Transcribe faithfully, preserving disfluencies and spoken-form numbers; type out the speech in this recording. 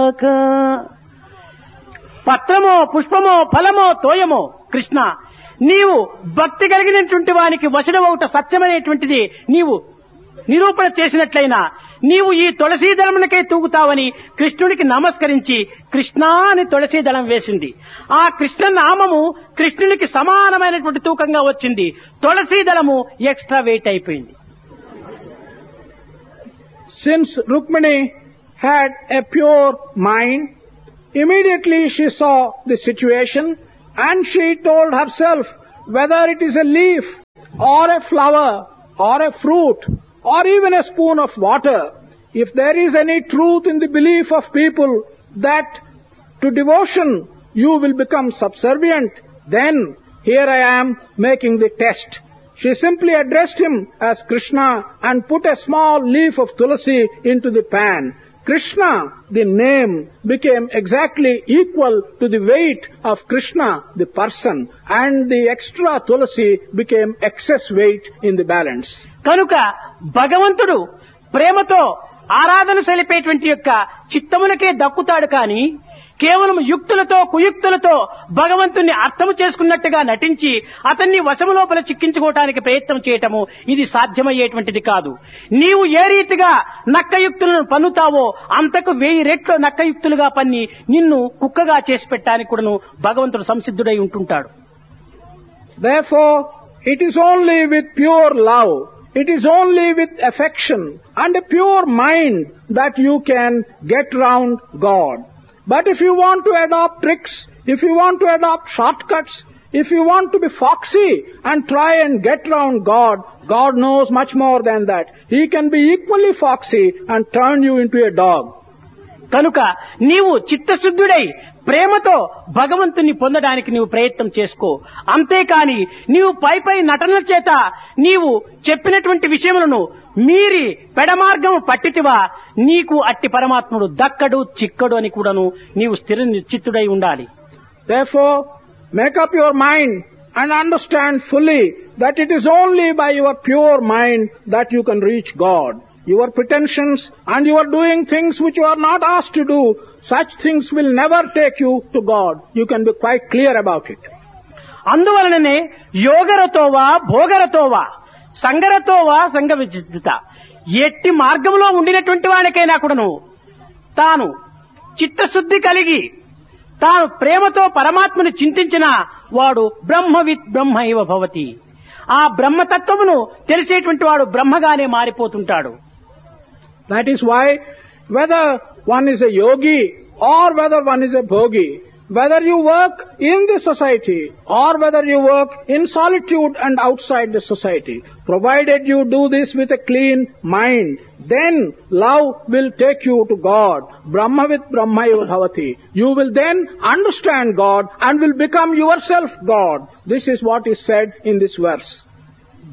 గాక. పత్రమో పుష్పమో ఫలమో తోయమో కృష్ణ, నీవు భక్తి కలిగినటువంటి వానికి వశుడవవుట సత్యమైనటువంటిది నీవు నిరూపణ చేసినట్లయినా నీవు ఈ తులసీ దళమునకే తూగుతావని కృష్ణుడికి నమస్కరించి కృష్ణా అని తులసీ దళం వేసింది. ఆ కృష్ణ నామము కృష్ణునికి సమానమైనటువంటి తూకంగా వచ్చింది. తులసీ దళము ఎక్స్ట్రా వెయిట్ అయిపోయింది. Since Rukmini had a pure mind, immediately she saw the situation and she told herself, whether it is a leaf or a flower or a fruit or even a spoon of water, if there is any truth in the belief of people that to devotion you will become subservient, then here I am making the test. She simply addressed him as Krishna and put a small leaf of tulasi into the pan. Krishna, the name, became exactly equal to the weight of Krishna, the person, and the extra tulasi became excess weight in the balance. కనుక భగవంతుడు ప్రేమతో ఆరాధన సలిపేటువంటి యొక్క చిత్తములకే దక్కుతాడు కానీ కేవలం యుక్తులతో కుయుక్తులతో భగవంతుణ్ణి అర్థము చేసుకున్నట్టుగా నటించి అతన్ని వశము లోపల చిక్కించుకోవటానికి ప్రయత్నం చేయటము ఇది సాధ్యమయ్యేటువంటిది కాదు. నీవు ఏ రీతిగా నక్కయుక్తులను పన్నుతావో అంతకు వెయ్యి రెట్లు నక్కయుక్తులుగా పన్ని నిన్ను కుక్కగా చేసి పెట్టడానికి కూడాను భగవంతుడు సంసిద్ధుడై ఉంటుంటాడు. Therefore, it is only with pure love, it is only with affection and a pure mind that you can get round God. But if you want to adopt tricks, if you want to adopt shortcuts, if you want to be foxy and try and get round God, God knows much more than that. He can be equally foxy and turn you into a dog. కనుక నీవు చిత్తశుద్ధుడై ప్రేమతో భగవంతుని పొందడానికి నీవు ప్రయత్నం చేసుకో. అంతేకాని నీవు పై పై నటనల చేత నీవు చెప్పినటువంటి విషయములను మీరి పెడమార్గం పట్టితివా నీకు అట్టి పరమాత్ముడు దక్కడు చిక్కడు అని కూడాను నీవు స్థిర నిశ్చితుడై ఉండాలి. Therefore, make up your mind and understand fully that it is only by your pure mind that you can reach God. Your pretensions and you are doing things which you are not asked to do, such things will never take you to God. You can be quite clear about it. అందువలననే యోగరతోవా భోగరతోవా సంగరతోవా సంగ విచిత్త ఎట్టి మార్గంలో ఉండినటువంటి వాడికైనా కూడాను తాను చిత్తశుద్ధి కలిగి తాను ప్రేమతో పరమాత్మను చింతించిన వాడు బ్రహ్మవిత్ బ్రహ్మ ఇవ భవతి. ఆ బ్రహ్మతత్వమును తెలిసేటువంటి వాడు బ్రహ్మగానే మారిపోతుంటాడు. That is why whether one is a yogi or whether one is a bhogi, whether you work in the society or whether you work in solitude and outside the society, provided you do this with a clean mind, then love will take you to God. Brahmavit Brahmaiva Bhavati. You will then understand God and will become yourself God. This is what is said in this verse.